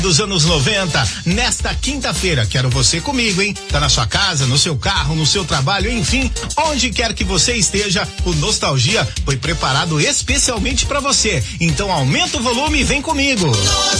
dos anos 90, nesta quinta-feira. Quero você comigo, hein? Tá na sua casa, no seu carro, no seu trabalho, enfim, onde quer que você esteja, o Nostalgia foi preparado especialmente pra você. Então aumenta o volume e vem comigo.